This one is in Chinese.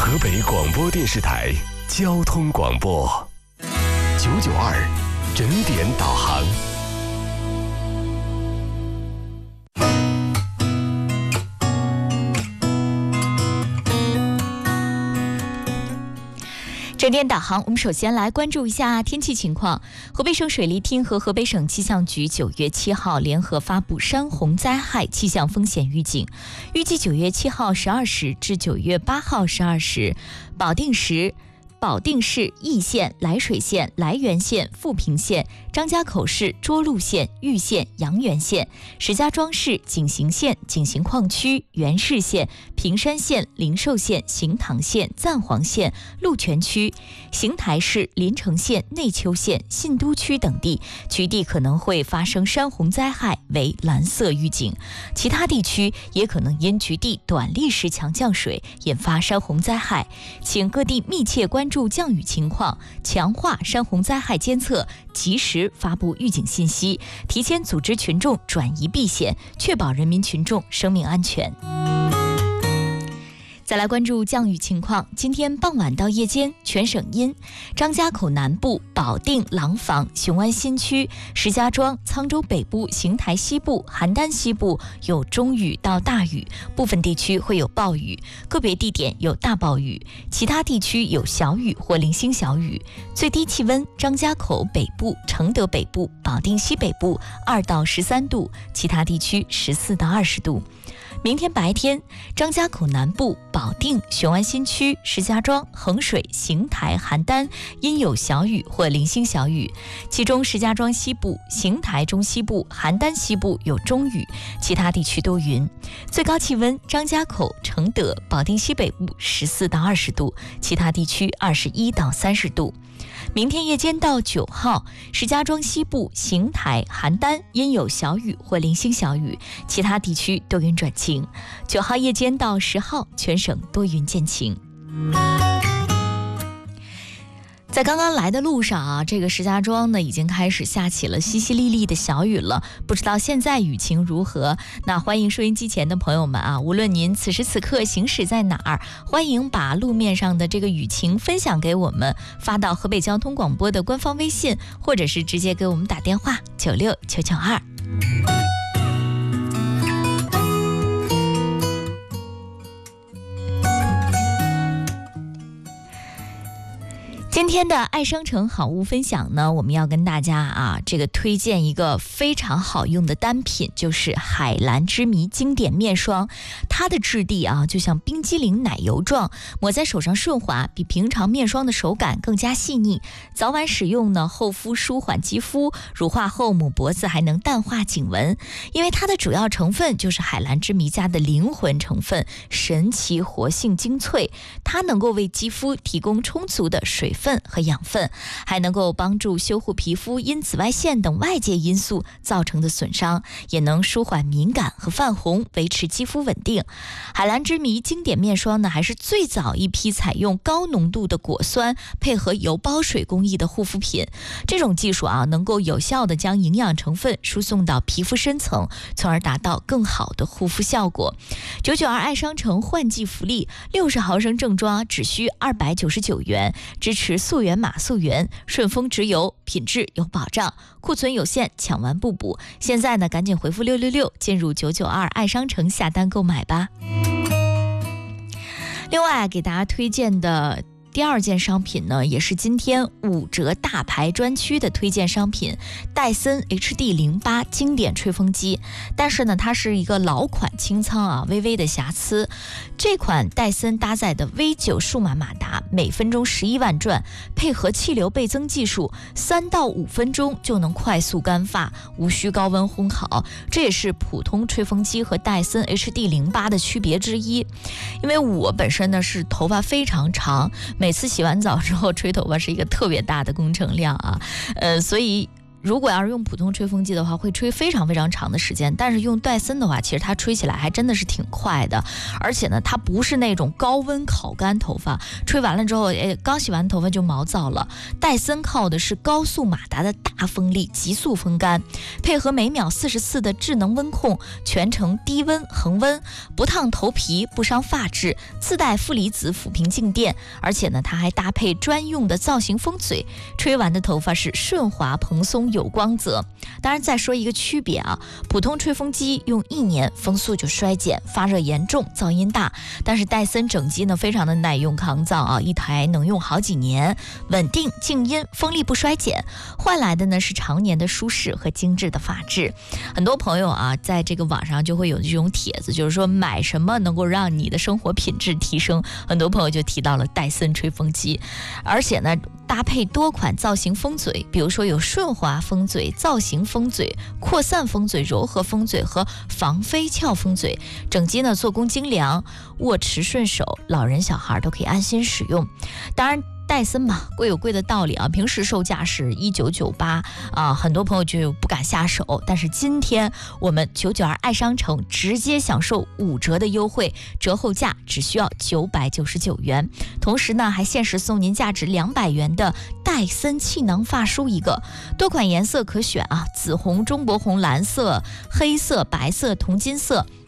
河北广播电视台交通广播992整点导航。 整点导航，我们首先来关注一下天气情况。河北省水利厅和河北省气象局9月7号联合发布山洪灾害气象风险预警，预计9月7号12时至9月8号12时，保定市易县、涞水县、涞源县、富平县、张家口市涿鹿县、玉县、阳原县、石家庄市景行县、景行矿区、元氏县、平山县、灵寿县、行塘县、赞皇县、鹿泉区、邢台市临城县、内丘县、信都区等地，局地可能会发生山洪灾害，为蓝色预警。其他地区也可能因局地短历时强降水引发山洪灾害，请各地密切关注降雨情况，强化山洪灾害监测，及时发布预警信息，提前组织群众转移避险，确保人民群众生命安全。再来关注降雨情况，今天傍晚到夜间全省阴，张家口南部、保定、廊坊、雄安新区、石家庄、沧州北部、邢台西部、邯郸西部有中雨到大雨，部分地区会有暴雨，个别地点有大暴雨，其他地区有小雨或零星小雨。最低气温，张家口北部、承德北部、保定西北部2到13度，其他地区14到20度。明天白天，张家口南部、保定、雄安新区、石家庄、衡水、邢台、邯郸阴有小雨或零星小雨，其中石家庄西部、邢台中西部、邯郸西部有中雨，其他地区多云。最高气温，张家口、承德、保定西北部14到20度，其他地区21到30度。明天夜间到9号，石家庄西部、邢台、邯郸阴有小雨或零星小雨，其他地区多云转晴。9号夜间到10号，全省多云见晴。在刚刚来的路上啊，这个石家庄呢已经开始下起了淅淅沥沥的小雨了，不知道现在雨情如何？那欢迎收音机前的朋友们啊，无论您此时此刻行驶在哪儿，欢迎把路面上的这个雨情分享给我们，发到河北交通广播的官方微信，或者是直接给我们打电话96992。今天的爱商城好物分享呢，我们要跟大家这个推荐一个非常好用的单品，就是海蓝之谜经典面霜。它的质地就像冰激凌奶油状，抹在手上顺滑，比平常面霜的手感更加细腻。早晚使用呢，厚敷舒缓肌肤，乳化后抹脖子还能淡化颈纹。因为它的主要成分就是海蓝之谜家的灵魂成分神奇活性精粹，它能够为肌肤提供充足的水分和养分，还能够帮助修护皮肤因紫外线等外界因素造成的损伤，也能舒缓敏感和泛红，维持肌肤稳定。海蓝之谜经典面霜呢，还是最早一批采用高浓度的果酸配合油包水工艺的护肤品。这种技术能够有效地将营养成分输送到皮肤深层，从而达到更好的护肤效果。992爱商城换季福利，60毫升正装只需299元，支持溯源码溯源，顺丰直邮，品质有保障，库存有限，抢完不补。现在呢，赶紧回复666进入992爱商城下单购买吧。另外给大家推荐的第二件商品呢，也是今天5折大牌专区的推荐商品，戴森 HD08 经典吹风机。但是呢，它是一个老款清仓微微的瑕疵。这款戴森搭载的 V9 数码马达，每分钟11万转，配合气流倍增技术，3到5分钟就能快速干发，无需高温烘烤。这也是普通吹风机和戴森 HD08 的区别之一。因为我本身呢是头发非常长，每次洗完澡之后吹头发是一个特别大的工程量所以如果要是用普通吹风机的话，会吹非常非常长的时间，但是用戴森的话，其实它吹起来还真的是挺快的。而且呢，它不是那种高温烤干头发，吹完了之后，刚洗完头发就毛躁了。戴森靠的是高速马达的大风力，急速风干，配合每秒44的智能温控，全程低温恒温，不烫头皮，不伤发质，自带负离子抚平静电，而且呢，它还搭配专用的造型风嘴，吹完的头发是顺滑蓬松有光泽。当然再说一个区别啊，普通吹风机用1年风速就衰减，发热严重，噪音大，但是戴森整机呢非常的耐用抗噪啊，一台能用好几年，稳定静音，风力不衰减，换来的呢是常年的舒适和精致的发质。很多朋友啊，在这个网上就会有这种帖子，就是说买什么能够让你的生活品质提升，很多朋友就提到了戴森吹风机，而且呢搭配多款造型风嘴，比如说有顺滑风嘴、造型风嘴、扩散风嘴、柔和风嘴和防飞翘风嘴，整机呢做工精良，握持顺手，老人小孩都可以安心使用。当然戴森嘛，贵有贵的道理啊，平时售价是1998啊，很多朋友就不敢下手。但是今天我们992爱商城直接享受5折的优惠，折后价只需要999元，同时呢还限时送您价值200元的戴森气囊发梳一个，多款颜色可选啊，紫红、中国红、蓝色、黑色、白色、铜金色。